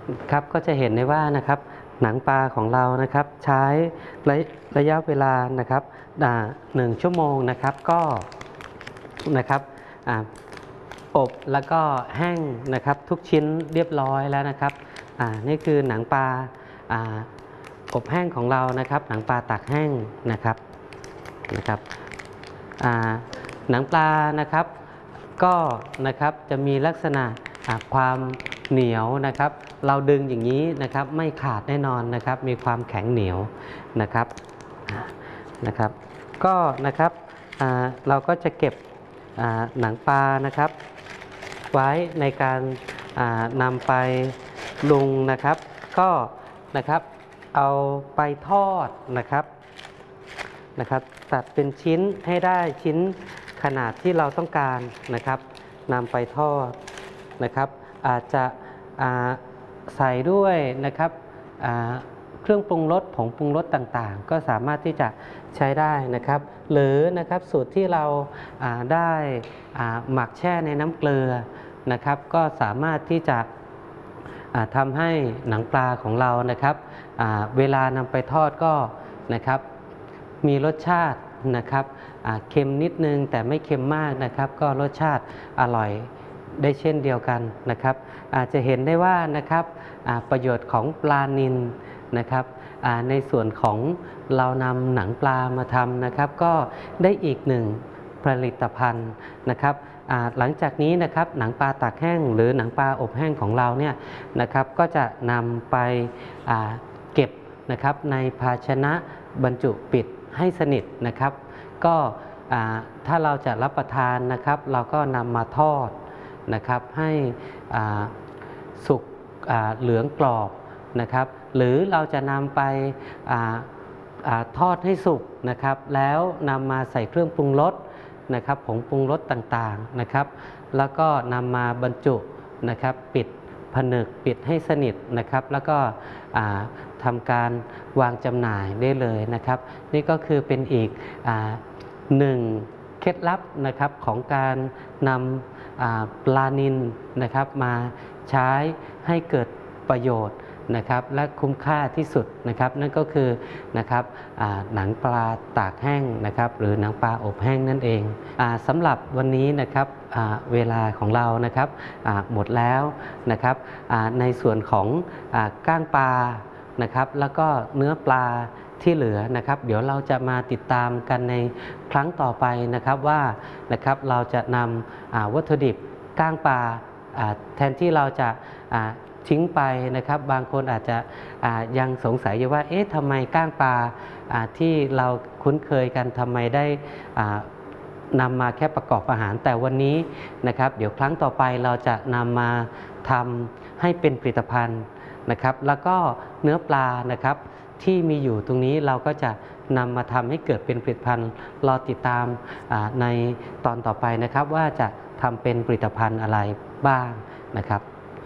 ครับก็จะเห็นได้ว่านะครับหนังปลาของเรานะครับใช้ระยะเวลานะครับ1 ชั่วโมงนะครับก็นะครับอบแล้วก็แห้งนะครับทุกชิ้นเรียบร้อยแล้วนะครับนี่คือหนังปลาอบแห้งของเรานะครับหนังปลาตากแห้งนะครับหนังปลานะครับก็นะครับจะมีลักษณะความเหนียวนะครับเราดึงอย่างนี้นะครับไม่ขาดแน่นอนนะครับมีความแข็งเหนียวนะครับก็นะครับเราก็จะเก็บหนังปลานะครับไว้ในการนำไปปรุงนะครับก็นะครับเอาไปทอดนะครับตัดเป็นชิ้นให้ได้ชิ้นขนาดที่เราต้องการนะครับนำไปทอดนะครับอาจจะใส่ด้วยนะครับเครื่องปรุงรสผงปรุงรสต่างๆก็สามารถที่จะใช้ได้นะครับหรือนะครับสูตรที่เราได้หมักแช่ในน้ำเกลือนะครับก็สามารถที่จะทำให้หนังปลาของเรานะครับเวลานำไปทอดก็นะครับมีรสชาตินะครับเค็มนิดนึงแต่ไม่เค็มมากนะครับก็รสชาติอร่อยได้เช่นเดียวกันนะครับอาจจะเห็นได้ว่านะครับประโยชน์ของปลานิลนะครับในส่วนของเรานำหนังปลามาทำนะครับก็ได้อีกหนึ่งผลิตภัณฑ์นะครับหลังจากนี้นะครับหนังปลาตากแห้งหรือหนังปลาอบแห้งของเราเนี่ยนะครับก็จะนำไปเก็บนะครับในภาชนะบรรจุปิดให้สนิทนะครับก็ถ้าเราจะรับประทานนะครับเราก็นำมาทอดนะครับให้สุกเหลืองกรอบนะครับหรือเราจะนำไปทอดให้สุกนะครับแล้วนำมาใส่เครื่องปรุงรสนะครับผงปรุงรสต่างๆนะครับแล้วก็นำมาบรรจุนะครับปิดผนึกปิดให้สนิทนะครับแล้วก็ทำการวางจำหน่ายได้เลยนะครับนี่ก็คือเป็นอีกหนึ่งเคล็ดลับนะครับของการนำปลานิลนะครับมาใช้ให้เกิดประโยชน์นะครับและคุ้มค่าที่สุดนะครับนั่นก็คือนะครับหนังปลาตากแห้งนะครับหรือหนังปลาอบแห้งนั่นเองสำหรับวันนี้นะครับเวลาของเรานะครับหมดแล้วนะครับในส่วนของก้างปลานะครับแล้วก็เนื้อปลาที่เหลือนะครับเดี๋ยวเราจะมาติดตามกันในครั้งต่อไปนะครับว่านะครับเราจะนำวัตถุดิบก้างปลาแทนที่เราจะทิ้งไปนะครับบางคนอาจจะยังสงสัยอยู่ว่าเอ๊ะทำไมก้างปลาที่เราคุ้นเคยกันทำไมได้นำมาแค่ประกอบอาหารแต่วันนี้นะครับเดี๋ยวครั้งต่อไปเราจะนำมาทำให้เป็นผลิตภัณฑ์นะครับแล้วก็เนื้อปลานะครับที่มีอยู่ตรงนี้เราก็จะนำมาทำให้เกิดเป็นผลิตภัณฑ์รอติดตามในตอนต่อไปนะครับว่าจะทำเป็นผลิตภัณฑ์อะไรบ้างนะครับ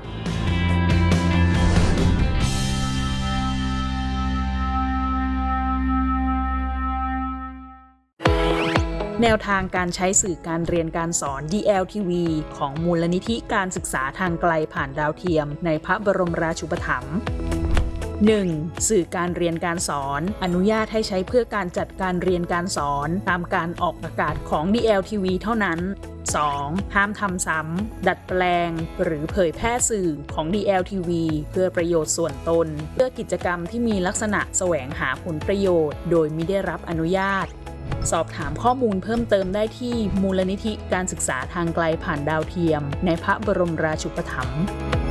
แนวทางการใช้สื่อการเรียนการสอน DLTV ของมูลนิธิการศึกษาทางไกลผ่านดาวเทียมในพระบรมราชูปถัมภ์ 1. สื่อการเรียนการสอนอนุญาตให้ใช้เพื่อการจัดการเรียนการสอนตามการออกอากาศของ DLTV เท่านั้น 2. ห้ามทำซ้ำดัดแปลงหรือเผยแพร่สื่อของ DLTV เพื่อประโยชน์ส่วนตนเพื่อกิจกรรมที่มีลักษณะแสวงหาผลประโยชน์โดยมิได้รับอนุญาตสอบถามข้อมูลเพิ่มเติมได้ที่มูลนิธิการศึกษาทางไกลผ่านดาวเทียมในพระบรมราชูปถัมภ์